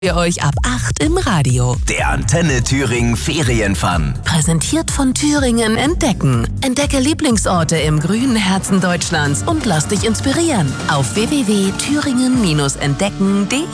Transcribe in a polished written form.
ihr euch ab 8 im Radio. Der Antenne Thüringen Ferienfun. Präsentiert von Thüringen Entdecken. Entdecke Lieblingsorte im grünen Herzen Deutschlands und lass dich inspirieren auf www.thüringen-entdecken.de.